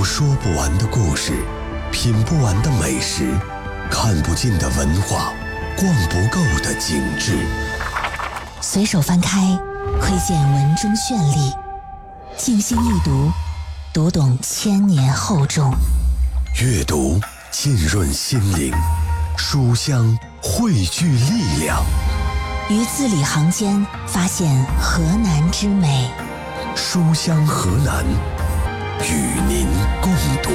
说不完的故事，品不完的美食，看不尽的文化，逛不够的景致。 随手翻开，窥见文中绚丽；静心一读，读懂千年厚重。 阅读浸润心灵，书香汇聚力量。 于字里行间发现河南之美。 书香河南，与您共读。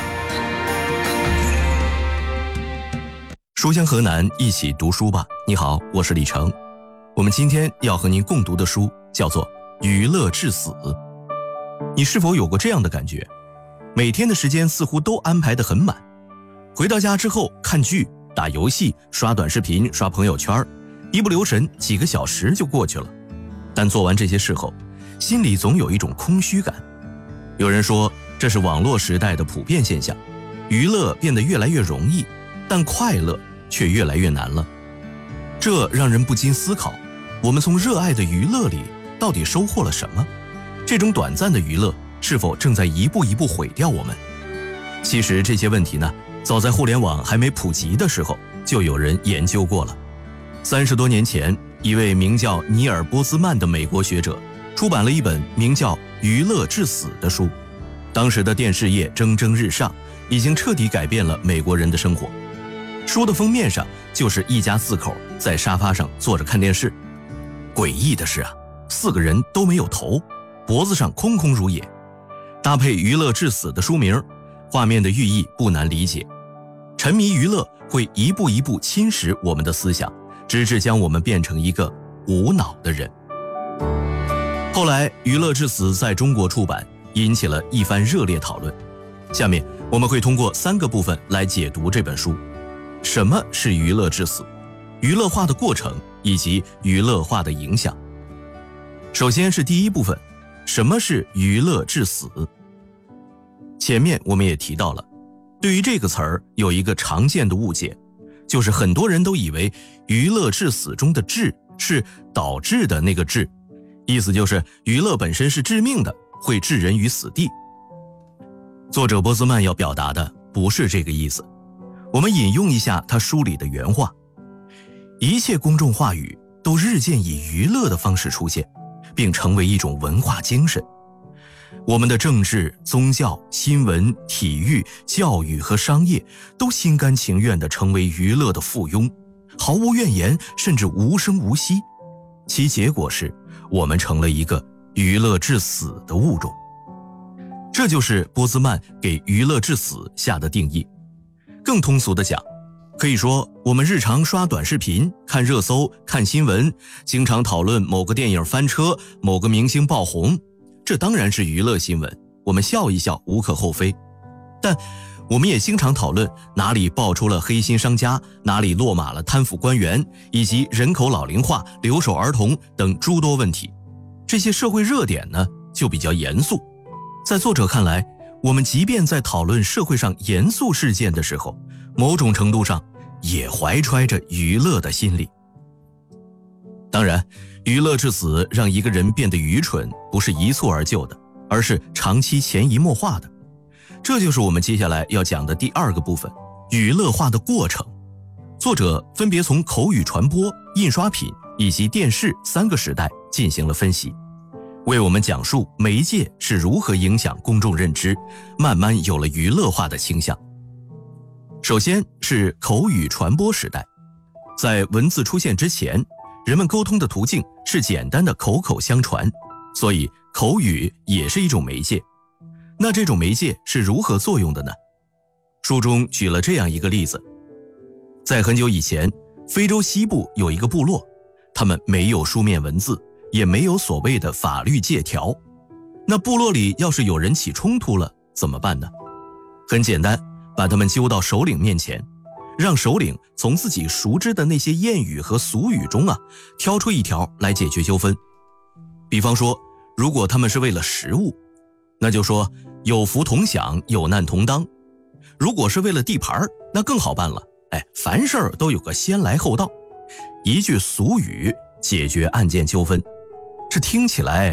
书香河南，一起读书吧。你好，我是李成。我们今天要和您共读的书叫做《娱乐至死》。你是否有过这样的感觉？每天的时间似乎都安排得很满，回到家之后看剧、打游戏、刷短视频、刷朋友圈，一不留神几个小时就过去了。但做完这些事后，心里总有一种空虚感。有人说这是网络时代的普遍现象，娱乐变得越来越容易，但快乐却越来越难了。这让人不禁思考，我们从热爱的娱乐里到底收获了什么？这种短暂的娱乐是否正在一步一步毁掉我们？其实这些问题呢，早在互联网还没普及的时候就有人研究过了。30多年前，一位名叫尼尔·波兹曼的美国学者出版了一本名叫《娱乐至死》的书。当时的电视业蒸蒸日上，已经彻底改变了美国人的生活。书的封面上就是一家4口在沙发上坐着看电视。诡异的是啊，4个人都没有头，脖子上空空如也。搭配《娱乐至死》的书名，画面的寓意不难理解。沉迷娱乐会一步一步侵蚀我们的思想，直至将我们变成一个无脑的人。后来《娱乐至死》在中国出版，引起了一番热烈讨论。下面我们会通过3个部分来解读这本书。什么是娱乐至死？娱乐化的过程以及娱乐化的影响。首先是第一部分，什么是娱乐至死？前面我们也提到了，对于这个词儿有一个常见的误解，就是很多人都以为娱乐至死中的致是导致的那个致，意思就是娱乐本身是致命的，会置人于死地。作者波兹曼要表达的不是这个意思。我们引用一下他书里的原话：一切公众话语都日渐以娱乐的方式出现，并成为一种文化精神。我们的政治、宗教、新闻、体育、教育和商业都心甘情愿地成为娱乐的附庸，毫无怨言，甚至无声无息。其结果是，我们成了一个娱乐至死的物种。这就是波兹曼给娱乐至死下的定义。更通俗地讲，可以说我们日常刷短视频、看热搜、看新闻，经常讨论某个电影翻车、某个明星爆红，这当然是娱乐新闻，我们笑一笑无可厚非。但我们也经常讨论哪里爆出了黑心商家，哪里落马了贪腐官员，以及人口老龄化、留守儿童等诸多问题。这些社会热点呢，就比较严肃。在作者看来，我们即便在讨论社会上严肃事件的时候，某种程度上也怀揣着娱乐的心理。当然，娱乐至死让一个人变得愚蠢，不是一蹴而就的，而是长期潜移默化的。这就是我们接下来要讲的第2个部分，娱乐化的过程。作者分别从口语传播、印刷品以及电视3个时代进行了分析，为我们讲述媒介是如何影响公众认知，慢慢有了娱乐化的倾向。首先是口语传播时代。在文字出现之前，人们沟通的途径是简单的口口相传，所以口语也是一种媒介。那这种媒介是如何作用的呢？书中举了这样一个例子。在很久以前，非洲西部有一个部落，他们没有书面文字，也没有所谓的法律借条。那部落里要是有人起冲突了，怎么办呢？很简单，把他们揪到首领面前，让首领从自己熟知的那些谚语和俗语中挑出一条来解决纠纷。比方说，如果他们是为了食物，那就说有福同享，有难同当。如果是为了地盘，那更好办了，凡事都有个先来后到，一句俗语解决案件纠纷。这听起来